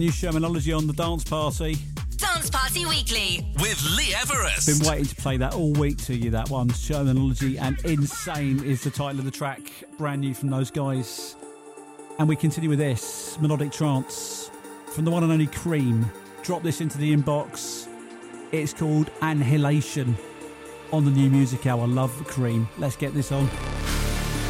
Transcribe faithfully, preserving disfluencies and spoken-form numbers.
New Shermanology on the Dance Party. Dance Party Weekly with Lee Everest. Been waiting to play that all week to you, that one. Shermanology and Insane is the title of the track. Brand new from those guys. And we continue with this, Melodic Trance, from the one and only Cream. Drop this into the inbox. It's called Annihilation on the New Music Hour. Love Cream. Let's get this on.